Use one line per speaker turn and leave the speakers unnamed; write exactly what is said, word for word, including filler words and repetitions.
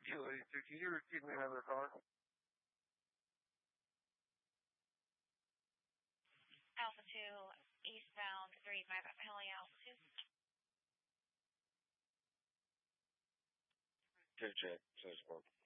Kilo eighty-two, can you repeat me another car?
Alpha two, eastbound, three five Heli Alpha two.
Two check, says one.